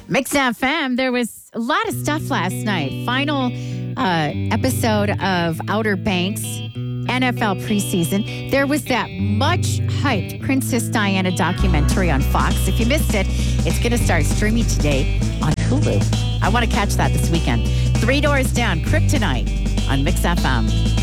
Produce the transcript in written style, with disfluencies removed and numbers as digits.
Mix FM, there was a lot of stuff last night. Final episode of Outer Banks, NFL preseason. There was that much hyped Princess Diana documentary on Fox. If you missed it, it's going to start streaming today on Hulu. I want to catch that this weekend. Three Doors Down, Kryptonite on Mix FM.